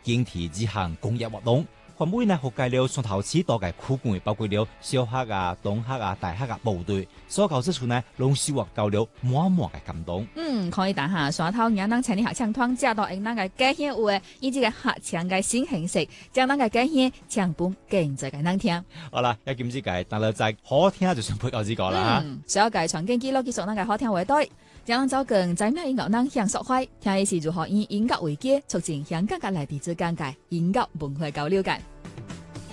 經濟這項工業活動。團委呢學界了雙頭市多個區管，包括了小學啊、中學啊、大學啊部隊，所教之處呢，攏收穫到了滿滿嘅感動。 可以打下雙頭讓咱青年學生團接到因咱嘅家鄉話，以及個客腔嘅新形式，將咱嘅家鄉唱本更在嘅咱聽。 好啦，一今之計，但係在好聽就算配夠之個啦。 小計傳經記錄繼續咱嘅好聽話對，讓咱走更在咩音樂咱享受開，聽的是如何以音樂為基，促進香港嘅內地之間嘅音樂文化交流嘅。